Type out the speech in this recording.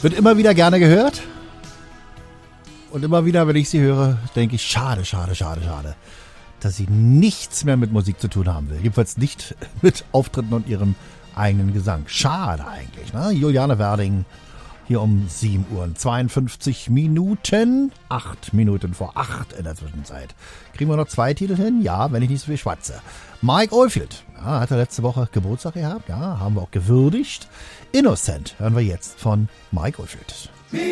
Wird immer wieder gerne gehört. Und immer wieder, wenn ich sie höre, denke ich, schade, dass sie nichts mehr mit Musik zu tun haben will. Jedenfalls nicht mit Auftritten und ihrem eigenen Gesang. Schade eigentlich, ne? Juliane Werding hier um 7:52 Minuten. 8 Minuten vor 8 in der Zwischenzeit. Kriegen wir noch 2 Titel hin? Ja, wenn ich nicht so viel schwatze. Mike Oldfield, ja, hat er letzte Woche Geburtstag gehabt. Ja, haben wir auch gewürdigt. Innocent hören wir jetzt von Mike Oldfield.